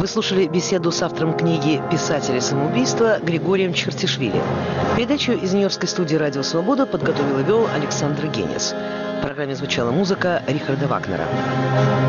Вы слушали беседу с автором книги «Писатели самоубийства» Григорием Чертишвили. Передачу из Нью-Йоркской студии «Радио Свобода» подготовил и вел Александр Генис. В программе звучала музыка Рихарда Вагнера.